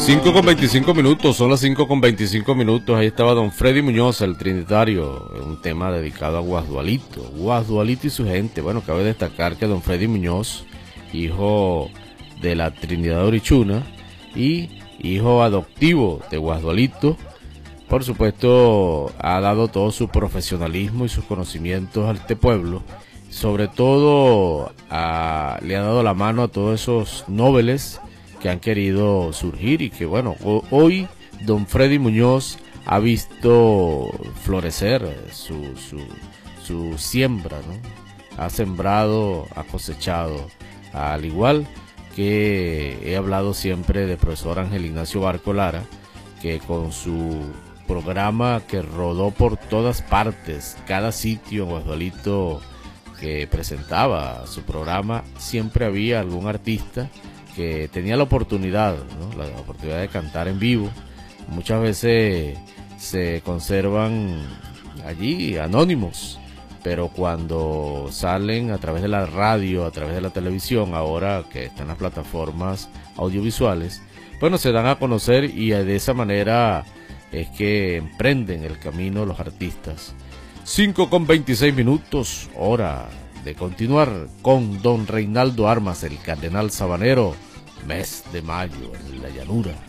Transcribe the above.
5:25, son las 5:25. Ahí estaba don Freddy Muñoz, el Trinitario, un tema dedicado a Guasdualito y su gente. Bueno, cabe destacar que don Freddy Muñoz, hijo de la Trinidad Orichuna y hijo adoptivo de Guasdualito, por supuesto, ha dado todo su profesionalismo y sus conocimientos a este pueblo. Sobre todo, le ha dado la mano a todos esos nobles que han querido surgir y que, bueno, hoy don Freddy Muñoz ha visto florecer su siembra, ¿no? Ha sembrado, ha cosechado, al igual que he hablado siempre del profesor Ángel Ignacio Barco Lara, que con su programa que rodó por todas partes, cada sitio en Guasdualito que presentaba su programa, siempre había algún artista que tenía la oportunidad, ¿no? La oportunidad de cantar en vivo. Muchas veces se conservan allí anónimos, pero cuando salen a través de la radio, a través de la televisión, ahora que están las plataformas audiovisuales, bueno, se dan a conocer y de esa manera es que emprenden el camino los artistas. 5:26, hora de continuar con don Reinaldo Armas, el Cardenal Sabanero, mes de mayo en la llanura.